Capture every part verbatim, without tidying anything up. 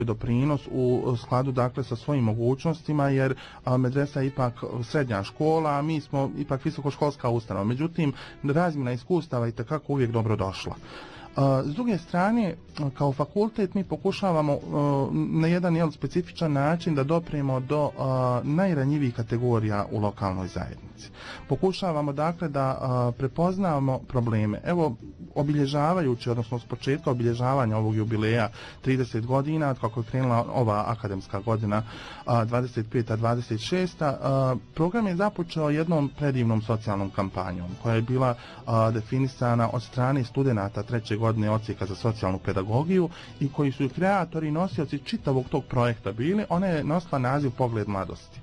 doprinos u skladu dakle sa svojim mogućnostima, jer a, medresa je ipak srednja škola, a mi smo ipak visokoškolska ustanova. Međutim, razmjena iskustava je itekako uvijek dobro došla. S druge strane, kao fakultet mi pokušavamo na jedan jel, specifičan način da dopremo do najranjivijih kategorija u lokalnoj zajednici. Pokušavamo dakle da prepoznamo probleme. Evo, obilježavajući, odnosno s početka obilježavanja ovog jubileja trideset godina, kako je krenula ova akademska godina dvadeset peta dvadeset šesta, program je započeo jednom predivnom socijalnom kampanjom koja je bila definisana od strane studenata treće godine odsjeka za socijalnu pedagogiju i koji su kreatori i nosioci čitavog tog projekta bili. Ona je nosila naziv Pogled mladosti.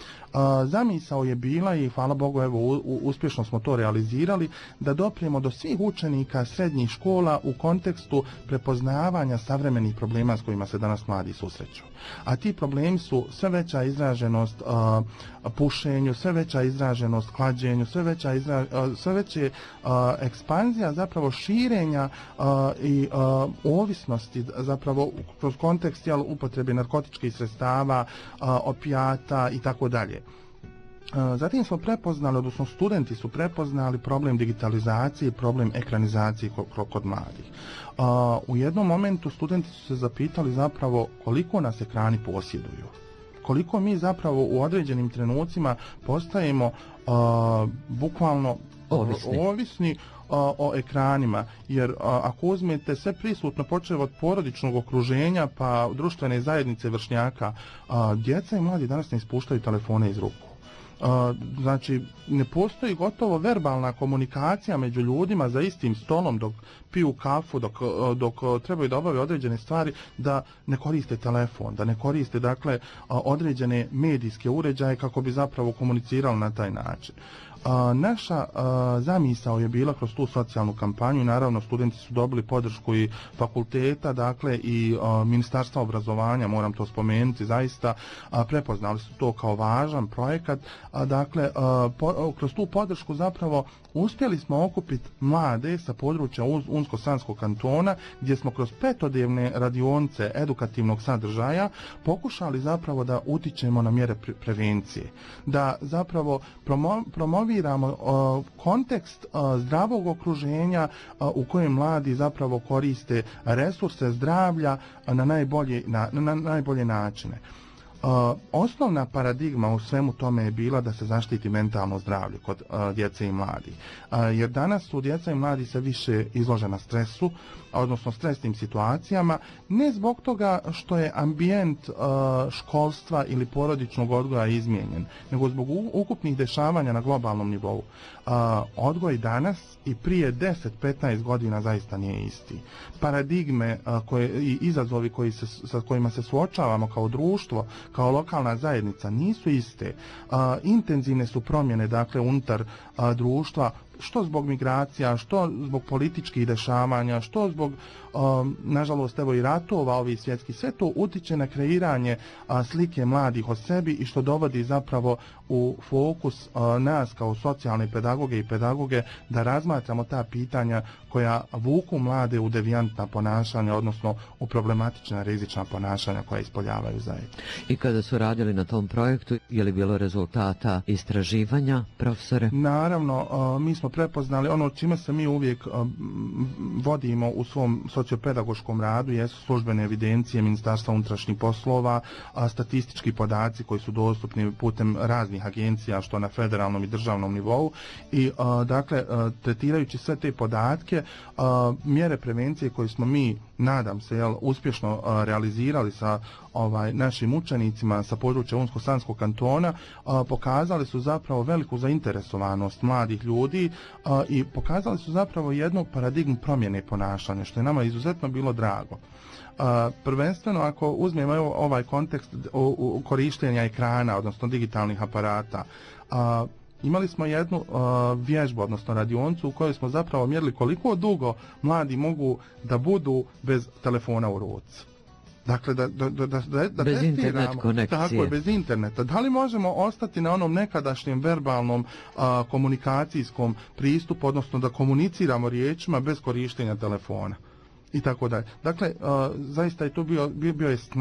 Zamisao je bila, i hvala Bogu evo u, uspješno smo to realizirali, da doprijemo do svih učenika srednjih škola u kontekstu prepoznavanja savremenih problema s kojima se danas mladi susreću. A ti problemi su sve veća izraženost uh, pušenju, sve veća izraženost klađenju, sve veća izra, uh, sve veće uh, ekspanzija zapravo širenja uh, i uh, ovisnosti zapravo kroz kontekst jel, upotrebe narkotičkih sredstava, uh, opijata i tako dalje. Zatim smo prepoznali, odnosno studenti su prepoznali problem digitalizacije, problem ekranizacije kod, kod mladih. U jednom momentu studenti su se zapitali zapravo koliko nas ekrani posjeduju. Koliko mi zapravo u određenim trenucima postajemo uh, bukvalno ovisni, ovisni uh, o ekranima, jer uh, ako uzmete sve prisutno počev od porodičnog okruženja pa društvene zajednice vršnjaka, uh, djeca i mladi danas ne ispuštaju telefone iz ruku. Uh, znači ne postoji gotovo verbalna komunikacija među ljudima za istim stolom dok piju kafu, dok, dok trebaju da obave određene stvari, da ne koriste telefon, da ne koriste dakle određene medijske uređaje kako bi zapravo komunicirali na taj način. Uh, naša uh, zamisao je bila kroz tu socijalnu kampanju, naravno studenti su dobili podršku i fakulteta, dakle i uh, Ministarstva obrazovanja, moram to spomenuti, zaista uh, prepoznali su to kao važan projekat, uh, dakle uh, po, kroz tu podršku zapravo uspjeli smo okupiti mlade sa područja Unsko-Sanskog kantona, gdje smo kroz petodnevne radionice edukativnog sadržaja pokušali zapravo da utičemo na mjere pre prevencije, da zapravo promo promoviramo uh, kontekst uh, zdravog okruženja uh, u kojem mladi zapravo koriste resurse zdravlja uh, na najbolje, na, na najbolje načine. Uh, osnovna paradigma u svemu tome je bila da se zaštiti mentalno zdravlje kod uh, djece i mladih. Uh, jer danas su djeca i mladi se više izložena stresu, odnosno stresnim situacijama, ne zbog toga što je ambijent uh, školstva ili porodičnog odgoja izmijenjen, nego zbog ukupnih dešavanja na globalnom nivou. Uh, odgoj danas i prije deset do petnaest godina zaista nije isti. Paradigme uh, koje, i izazovi koji se, sa kojima se suočavamo kao društvo, kao lokalna zajednica nisu iste. Uh, intenzivne su promjene dakle unutar uh, društva, što zbog migracija, što zbog političkih dešavanja, što zbog, um, nažalost, evo i ratova ovih svjetskih, sve to utiče na kreiranje a, slike mladih o sebi i što dovodi zapravo u fokus a, nas kao socijalne pedagoge i pedagoge da razmatramo ta pitanja koja vuku mlade u devijantna ponašanja, odnosno u problematična rizična ponašanja koja ispoljavaju zajedno. I kada su radili na tom projektu, je li bilo rezultata istraživanja, profesore? Naravno, a, mi smo prepoznali ono čime se mi uvijek a, vodimo u svom sociopedagoškom radu, jesu službene evidencije Ministarstva unutrašnjih poslova, a, statistički podaci koji su dostupni putem raznih agencija, što na federalnom i državnom nivou, i a, dakle a, tretirajući sve te podatke, a, mjere prevencije koje smo mi, nadam se, jel, uspješno a, realizirali sa ovaj našim učenicima sa područja Unsko-Sanskog kantona, a, pokazali su zapravo veliku zainteresovanost mladih ljudi a, i pokazali su zapravo jednu paradigmu promjene ponašanja, što je nama izuzetno bilo drago. A, prvenstveno ako uzmemo ovaj kontekst u, u korištenja ekrana, odnosno digitalnih aparata, a, imali smo jednu uh, vježbu, odnosno radionicu u kojoj smo zapravo mjerili koliko dugo mladi mogu da budu bez telefona u ruci. Dakle, da, da, da, da, da bez internet konekcije. Tako je, bez interneta. Da li možemo ostati na onom nekadašnjem verbalnom uh, komunikacijskom pristupu, odnosno da komuniciramo riječima bez korištenja telefona? I tako dalje. Dakle, uh, zaista je to bio, bio, bio je